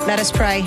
Let us pray.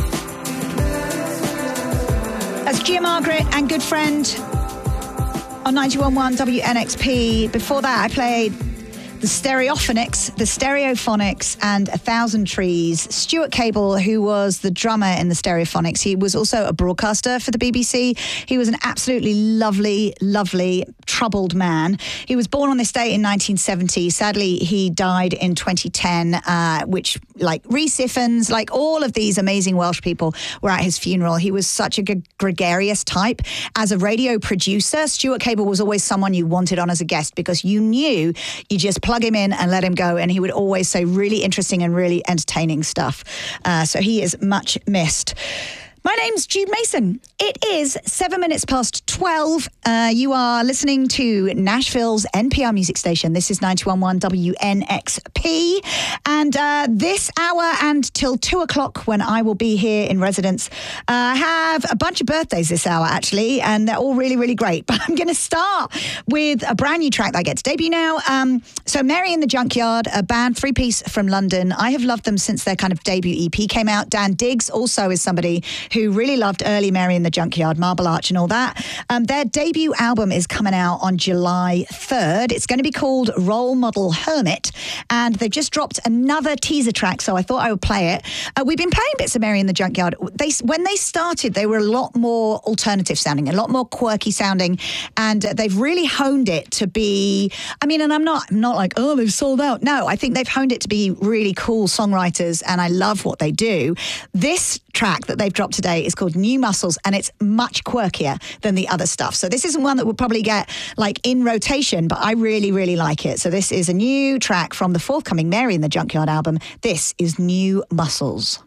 That's Gia Margaret and Good Friend on 91.1 WNXP. Before that, I played the Stereophonics and 1,000 Trees. Stuart Cable, who was the drummer in the Stereophonics, he was also a broadcaster for the BBC. He was an absolutely lovely, lovely, troubled man. He was born on this date in 1970. Sadly, he died in 2010, which, like Rhys Ifans, like all of these amazing Welsh people were at his funeral. He was such a gregarious type. As a radio producer, Stuart Cable was always someone you wanted on as a guest because you knew you just plug him in and let him go, and he would always say really interesting and really entertaining stuff. So he is much missed. My name's Jude Mason. It is 7 minutes past 12. You are listening to Nashville's NPR music station. This is 91.1 WNXP. And this hour and till 2 o'clock when I will be here in residence, I have a bunch of birthdays this hour, actually, and they're all really, really great. But I'm going to start with a brand new track that gets debut now. So Mary in the Junkyard, a band, three-piece from London. I have loved them since their kind of debut EP came out. Dan Diggs also is somebody who really loved early Mary in the Junkyard, Marble Arch and all that. Their debut album is coming out on July 3rd. It's going to be called Role Model Hermit, and they've just dropped another teaser track, so I thought I would play it. We've been playing bits of Mary in the Junkyard. When they started, they were a lot more alternative sounding, a lot more quirky sounding, and they've really honed it to be, I mean, and I'm not like, oh, they've sold out. No, I think they've honed it to be really cool songwriters, and I love what they do. This track that they've dropped today is called New Muscles, and it's much quirkier than the other stuff. So this isn't one that would probably get like in rotation, but I really, really like it. So this is a new track from the forthcoming Mary in the Junkyard album. This is New Muscles.